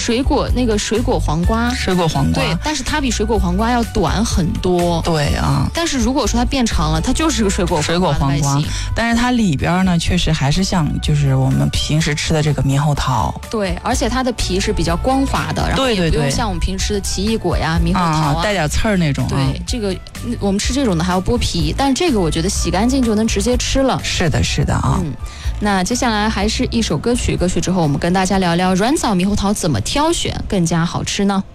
水果黄瓜，对，但是它比水果黄瓜要短很多。 对啊， 但是如果说它变长了，它就是个水果黄瓜， 但是它里边呢，确实还是像就是我们平时吃的这个猕猴桃。 对，而且它的皮是比较光滑的，然后也不用像我们平时吃的奇异果呀、猕猴桃带点刺儿那种。 对，这个我们吃这种的还要剥皮，但是这个我觉得洗干净就能直接吃了。 是的，是的啊。 那接下来还是一首歌曲，歌曲之后我们跟大家聊聊软枣猕猴桃怎么挑选更加好吃呢？